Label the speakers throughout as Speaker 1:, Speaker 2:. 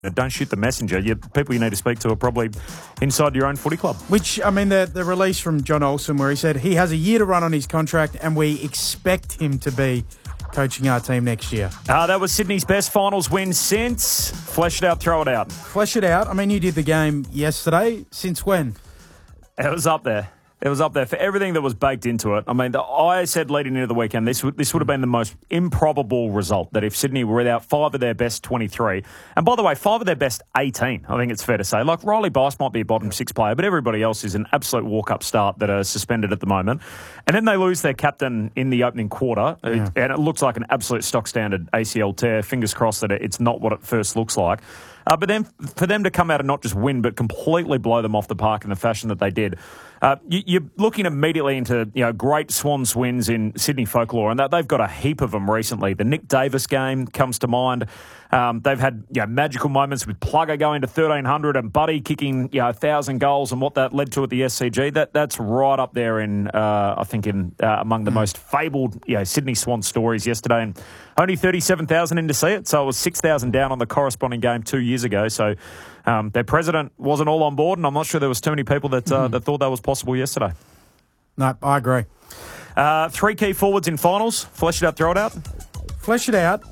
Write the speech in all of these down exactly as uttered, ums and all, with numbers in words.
Speaker 1: Don't shoot the messenger. You, people you need to speak to are probably inside your own footy club.
Speaker 2: Which, I mean, the, the release from John Olsen where he said he has a year to run on his contract and we expect him to be coaching our team next year.
Speaker 1: Uh, that was Sydney's best finals win since. Flesh it out, throw it out.
Speaker 2: Flesh it out. I mean, you did the game yesterday. Since when?
Speaker 1: It was up there. It was up there for everything that was baked into it. I mean, the, I said leading into the weekend, this would, this would have been the most improbable result, that if Sydney were without five of their best twenty-three, and by the way, five of their best eighteen, I think it's fair to say. Like, Riley Bice might be a bottom six player, but everybody else is an absolute walk-up start that are suspended at the moment. And then they lose their captain in the opening quarter, yeah. and it looks like an absolute stock-standard A C L tear. Fingers crossed that it's not what it first looks like. Uh, but then for them to come out and not just win, but completely blow them off the park in the fashion that they did, uh, you, you're looking immediately into you know great Swans wins in Sydney folklore, and that, they've got a heap of them recently. The Nick Davis game comes to mind. Um, they've had you know, magical moments with Plugger going to thirteen hundred and Buddy kicking you know, one thousand goals and what that led to at the S C G. That That's right up there in, uh, I think, in uh, among the mm. most fabled you know, Sydney Swans stories yesterday. And only thirty-seven thousand in to see it, so it was six thousand down on the corresponding game two years ago. So um, their president wasn't all on board, and I'm not sure there was too many people that, uh, mm. that thought that was possible yesterday.
Speaker 2: No, I agree.
Speaker 1: Uh, three key forwards in finals. Flesh it out, throw it out.
Speaker 2: Flesh it out.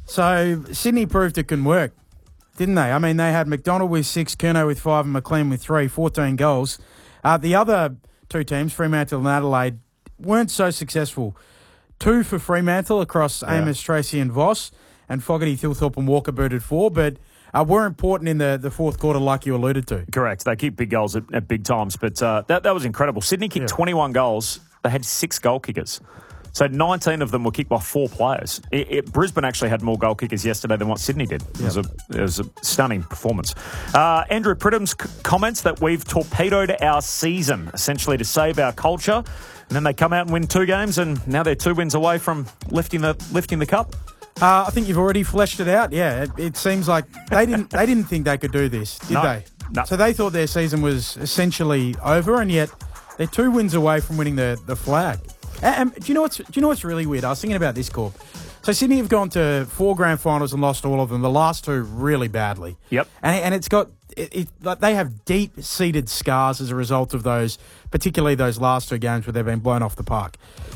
Speaker 2: So Sydney proved it can work, didn't they? I mean, they had McDonald with six, Curnow with five, and McLean with three, fourteen goals. Uh, the other two teams, Fremantle and Adelaide, weren't so successful. Two for Fremantle across yeah. Amos, Tracy and Voss, and Fogarty, Thilthorpe and Walker booted four, but uh, were important in the, the fourth quarter like you alluded to.
Speaker 1: Correct. They keep big goals at, at big times, but uh, that, that was incredible. Sydney kicked yeah. twenty-one goals. They had six goal kickers. So nineteen of them were kicked by four players. It, it, Brisbane actually had more goal kickers yesterday than what Sydney did. It, yep. was, a, it was a stunning performance. Uh, Andrew Pridham's c- comments that we've torpedoed our season, essentially to save our culture. And then they come out and win two games, and now they're two wins away from lifting the lifting the cup.
Speaker 2: Uh, I think you've already fleshed it out. Yeah, it, it seems like they didn't they didn't think they could do this, did
Speaker 1: no,
Speaker 2: they?
Speaker 1: No.
Speaker 2: So they thought their season was essentially over, and yet they're two wins away from winning the, the flag. And, and do you know what's do you know what's really weird? I was thinking about this, Corp. So Sydney have gone to four grand finals and lost all of them. The last two really badly.
Speaker 1: Yep.
Speaker 2: And and it's got it, it like they have deep seated scars as a result of those, particularly those last two games where they've been blown off the park.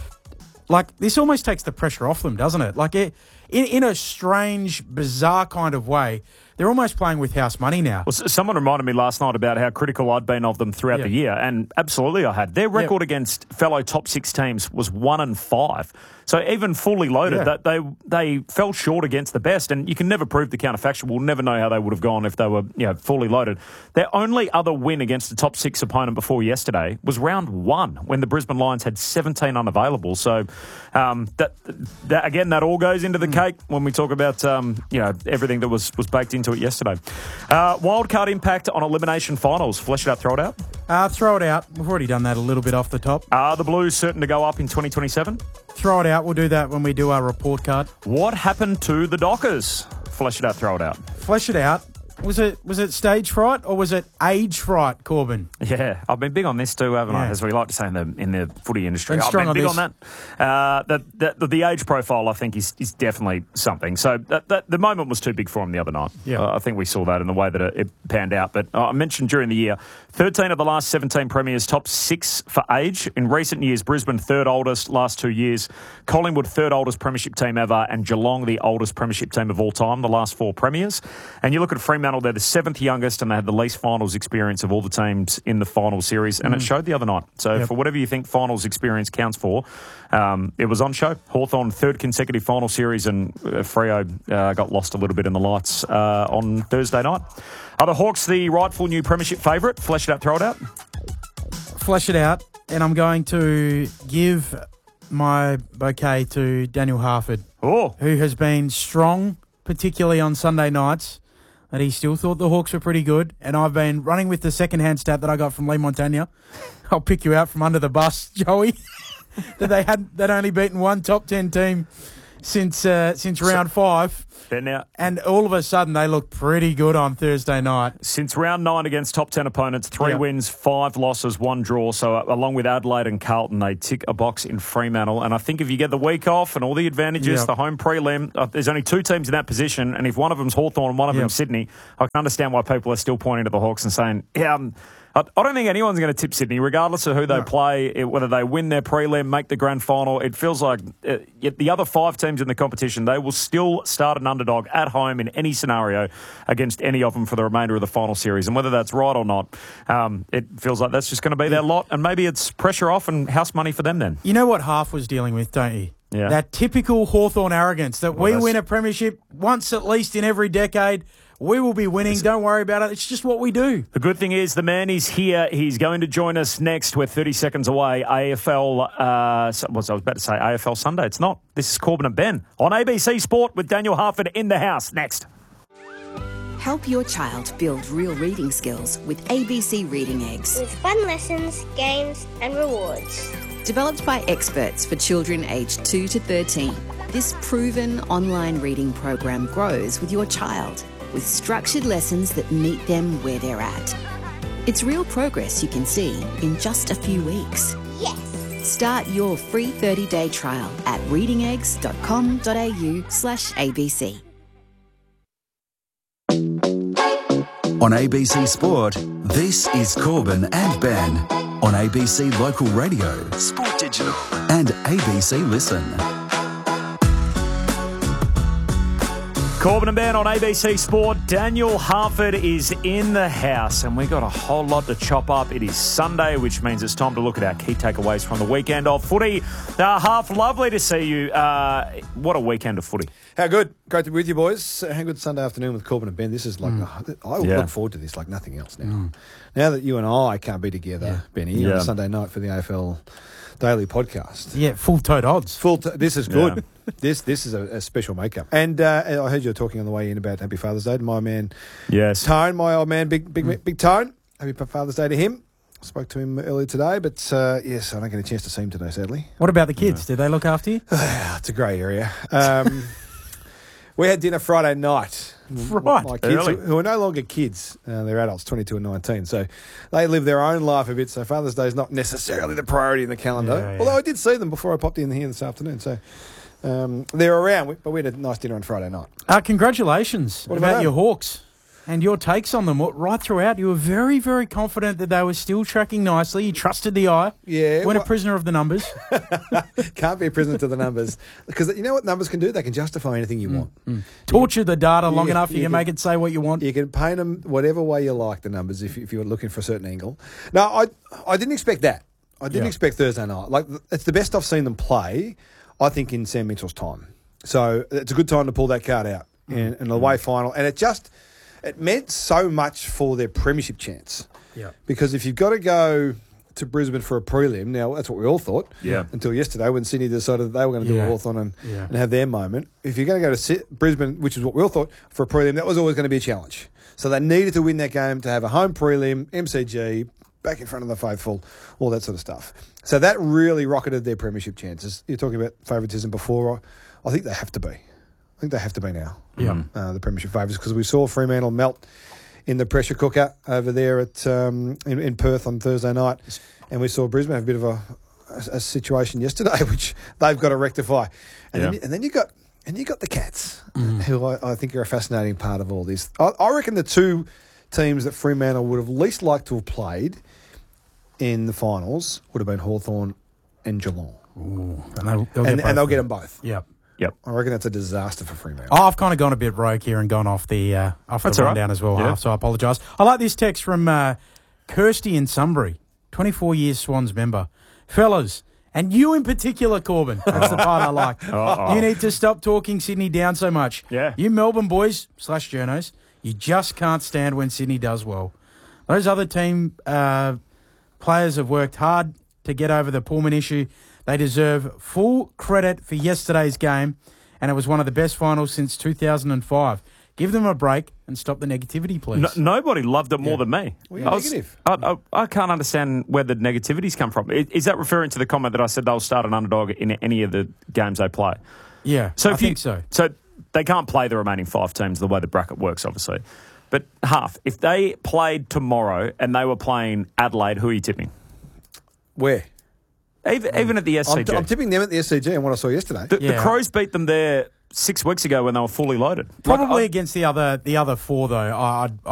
Speaker 2: Like, this almost takes the pressure off them, doesn't it? Like, it, in in a strange, bizarre kind of way, they're almost playing with house money now.
Speaker 1: Well, someone reminded me last night about how critical I'd been of them throughout yeah. the year, and absolutely I had. Their record yeah. against fellow top six teams was one and five. So even fully loaded, yeah. that they they fell short against the best, and you can never prove the counterfactual. We'll never know how they would have gone if they were you know, fully loaded. Their only other win against the top six opponent before yesterday was round one, when the Brisbane Lions had seventeen unavailable. So um, that, that again, that all goes into the mm. cake when we talk about um, you know everything that was, was baked into it yesterday. Uh, wildcard impact on elimination finals. Flesh it out, throw it out.
Speaker 2: Uh, throw it out. We've already done that a little bit off the top.
Speaker 1: Are the Blues certain to go up in twenty twenty-seven?
Speaker 2: Throw it out. We'll do that when we do our report card.
Speaker 1: What happened to the Dockers? Flesh it out, throw it out.
Speaker 2: Flesh it out. Was it was it stage fright or was it age fright, Corbin?
Speaker 1: Yeah, I've been big on this too, haven't yeah. I? As we like to say in the in the footy industry.
Speaker 2: Been
Speaker 1: I've been
Speaker 2: on
Speaker 1: big
Speaker 2: this.
Speaker 1: on that. Uh, the, the, the age profile, I think, is, is definitely something. So that, that, the moment was too big for him the other night. Yeah. Uh, I think we saw that in the way that it, it panned out. But uh, I mentioned during the year, thirteen of the last seventeen premiers, top six for age. In recent years, Brisbane third oldest, last two years. Collingwood third oldest premiership team ever, and Geelong the oldest premiership team of all time, the last four premiers. And you look at Fremantle, they're the seventh youngest, and they had the least finals experience of all the teams in the final series, and mm. it showed the other night. So yep. for whatever you think finals experience counts for, um, it was on show. Hawthorn, third consecutive final series, and uh, Freo uh, got lost a little bit in the lights uh, on Thursday night. Are the Hawks the rightful new premiership favourite? Flesh it out, throw it out.
Speaker 2: Flesh it out, and I'm going to give my bouquet to Daniel Harford,
Speaker 1: oh.
Speaker 2: who has been strong, particularly on Sunday nights. That he still thought the Hawks were pretty good. And I've been running with the second-hand stat that I got from Lee Montagna. I'll pick you out from under the bus, Joey. that they had they'd only beaten one top ten team since uh, since round five.
Speaker 1: They're now,
Speaker 2: And all of a sudden, they look pretty good on Thursday night.
Speaker 1: since round nine against top ten opponents, three
Speaker 2: Yeah.
Speaker 1: wins, five losses, one draw. So uh, along with Adelaide and Carlton, they tick a box in Fremantle. And I think if you get the week off and all the advantages,
Speaker 2: Yeah.
Speaker 1: the home prelim, uh, there's only two teams in that position. And if one of them's Hawthorn and one of
Speaker 2: Yeah.
Speaker 1: them's Sydney, I can understand why people are still pointing to the Hawks and saying, yeah, um, I I don't think anyone's going to tip Sydney, regardless of who they play, it- whether they win their prelim, make the grand final. It feels like uh, yet the other five teams in the competition, they will still start an underdog at home in any scenario against any of them for the remainder of the final series. And whether that's right or not, um, it feels like that's just going to be their lot. And maybe it's pressure off and house money for them then.
Speaker 2: You know what Half was dealing with, don't you?
Speaker 1: Yeah.
Speaker 2: That typical Hawthorn arrogance that
Speaker 1: Well,
Speaker 2: we
Speaker 1: that's-
Speaker 2: win a premiership once at least in every decade. We will be winning. Don't worry about it. It's just what we do.
Speaker 1: The good thing is the man is here. He's going to join us next. We're thirty seconds away. A F L, uh, so- what was I was about to say, A F L Sunday. It's not. This is Corbin and Ben on A B C Sport with Daniel Harford in the house. Next.
Speaker 3: Help your child build real reading skills with A B C Reading Eggs.
Speaker 4: With fun lessons, games, and rewards.
Speaker 3: Developed by experts for children aged two to thirteen, this proven online reading program grows with your child with structured lessons that meet them where they're at. It's real progress you can see in just a few weeks.
Speaker 4: Yes!
Speaker 3: Start your free thirty-day trial at readingeggs.com.au slash ABC.
Speaker 5: On A B C Sport, this is Corbin and Ben. On A B C Local Radio, Sport Digital, and A B C Listen.
Speaker 1: Corbin and Ben on A B C Sport. Daniel Harford is in the house, and we got a whole lot to chop up. It is Sunday, which means it's time to look at our key takeaways from the weekend of footy. Uh, Half, lovely to see you. Uh, what a weekend of footy.
Speaker 6: How good. Great to be with you, boys. How good Sunday afternoon with Corbin and Ben. This is like, I
Speaker 1: Yeah.
Speaker 6: look forward to this like nothing else now. Now that you and I can't be together, Benny,
Speaker 1: Yeah.
Speaker 6: on a Sunday night for the A F L Daily Podcast.
Speaker 2: Yeah, full toed odds.
Speaker 6: Full. T- this is good.
Speaker 1: Yeah.
Speaker 6: This this is a, a special makeup. And uh, I heard you were talking on the way in about Happy Father's Day to my man
Speaker 1: Yes.
Speaker 6: Tone, my old man, big big big Tone. Happy Father's Day to him. Spoke to him earlier today, but uh, yes, I don't get a chance to see him today, sadly.
Speaker 2: What about the kids? Did they look after you?
Speaker 6: It's a grey area. Um, we had dinner Friday night.
Speaker 2: Right.
Speaker 6: My kids,
Speaker 1: Early.
Speaker 6: who, who are no longer kids, uh, they're adults, twenty-two and nineteen. So they live their own life a bit. So Father's Day is not necessarily the priority in the calendar.
Speaker 2: Yeah, yeah.
Speaker 6: Although I did see them before I popped in here this afternoon. So um, they're around, but we had a nice dinner on Friday night.
Speaker 2: Uh, congratulations
Speaker 6: What
Speaker 2: about,
Speaker 6: about
Speaker 2: your
Speaker 6: them?
Speaker 2: Hawks and your takes on them. What- Right throughout, you were very, very confident that they were still tracking nicely. You trusted the eye.
Speaker 6: Yeah,
Speaker 2: Weren't a
Speaker 6: well-
Speaker 2: prisoner of the numbers.
Speaker 6: Can't be a prisoner to the numbers. Because you know what numbers can do? They can justify anything you want.
Speaker 2: Torture the data long
Speaker 6: Yeah,
Speaker 2: enough, you
Speaker 6: you
Speaker 2: can
Speaker 6: can-
Speaker 2: make it say what you want.
Speaker 6: You can paint them whatever way you like, the numbers, if, if you're looking for a certain angle. No, I I didn't expect that. I didn't
Speaker 2: Yeah.
Speaker 6: expect Thursday night. Like, it's the best I've seen them play, I think, in Sam Mitchell's time. So it's a good time to pull that card out in, in the away final. And it just, it meant so much for their premiership chance.
Speaker 2: Yeah.
Speaker 6: Because if you've got to go to Brisbane for a prelim, now that's what we all thought
Speaker 1: Yeah.
Speaker 6: until yesterday when Sydney decided that they were going to do
Speaker 2: Yeah.
Speaker 6: a Hawthorn and,
Speaker 2: Yeah.
Speaker 6: and have their moment. If you're going to go to Sy- Brisbane, which is what we all thought, for a prelim, that was always going to be a challenge. So they needed to win that game to have a home prelim, M C G, back in front of the faithful, all that sort of stuff. So that really rocketed their premiership chances. You're talking about favouritism before. I think they have to be. I think they have to be now.
Speaker 2: Yeah.
Speaker 6: Uh, the premiership favourites, because we saw Fremantle melt in the pressure cooker over there at um, in, in Perth on Thursday night, and we saw Brisbane have a bit of a, a, a situation yesterday, which they've got to rectify. And
Speaker 1: Yeah.
Speaker 6: then, and then you got and you got the Cats, who I, I think are a fascinating part of all this. I, I reckon the two teams that Fremantle would have least liked to have played in the finals would have been Hawthorn and Geelong,
Speaker 2: And they'll, they'll
Speaker 6: and,
Speaker 2: get
Speaker 6: and they'll
Speaker 2: both.
Speaker 6: get them both.
Speaker 2: Yep.
Speaker 1: Yep.
Speaker 6: I reckon that's a disaster for Fremantle.
Speaker 2: Oh, I've kind of gone a bit rogue here and gone off the uh, off
Speaker 1: That's
Speaker 2: the
Speaker 1: all right.
Speaker 2: rundown as well,
Speaker 1: Yeah.
Speaker 2: half, so I apologise. I like this text from uh, Kirsty in Sunbury, twenty-four years Swans member. Fellas, and you in particular, Corbin, that's the part I like.
Speaker 1: Uh-oh.
Speaker 2: You need to stop talking Sydney down so much.
Speaker 1: Yeah.
Speaker 2: You Melbourne boys slash journos, you just can't stand when Sydney does well. Those other team uh, players have worked hard to get over the Pullman issue. They deserve full credit for yesterday's game, and it was one of the best finals since two thousand five. Give them a break and stop the negativity, please.
Speaker 1: No, nobody loved it more
Speaker 2: Yeah.
Speaker 1: than me.
Speaker 6: Well, you're
Speaker 1: I, was-
Speaker 6: negative.
Speaker 1: I, I, I can't understand where the negativity's come from. Is, is that referring to the comment that I said they'll start an underdog in any of the games they play?
Speaker 2: Yeah,
Speaker 1: So
Speaker 2: I
Speaker 1: if you-
Speaker 2: think so.
Speaker 1: So they can't play the remaining five teams the way the bracket works, obviously. But half, if they played tomorrow and they were playing Adelaide, who are you tipping?
Speaker 6: Where?
Speaker 1: Even, even at the S C
Speaker 6: I'm,
Speaker 1: G.
Speaker 6: I'm tipping them at the S C G and what I saw yesterday.
Speaker 1: the, the
Speaker 2: Yeah.
Speaker 1: Crows beat them there six weeks ago when they were fully loaded. Like,
Speaker 2: Probably
Speaker 1: I-
Speaker 2: against the other the other four though. I'd